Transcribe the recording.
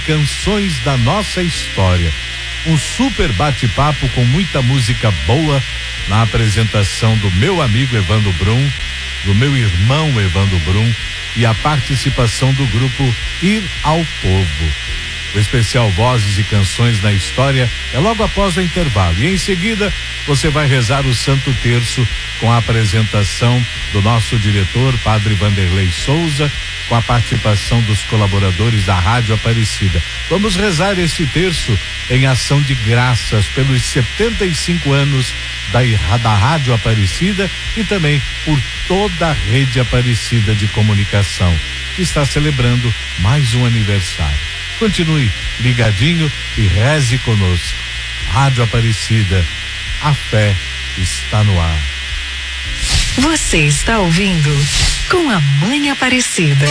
canções da nossa história. Um super bate-papo com muita música boa na apresentação do meu amigo Evandro Brum, do meu irmão Evandro Brum e a participação do grupo Ir ao Povo. O especial Vozes e Canções na História é logo após o intervalo e em seguida você vai rezar o Santo Terço com a apresentação do nosso diretor, Padre Vanderlei Souza, com a participação dos colaboradores da Rádio Aparecida. Vamos rezar esse terço em ação de graças pelos 75 anos da Rádio Aparecida e também por toda a rede Aparecida de comunicação, que está celebrando mais um aniversário. Continue ligadinho e reze conosco. Rádio Aparecida, a fé está no ar. Você está ouvindo Com a Mãe Aparecida.